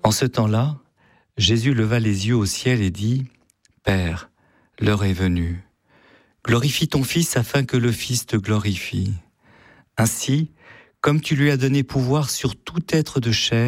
En ce temps-là, Jésus leva les yeux au ciel et dit : « Père, l'heure est venue. Glorifie ton Fils afin que le Fils te glorifie. Ainsi, comme tu lui as donné pouvoir sur tout être de chair,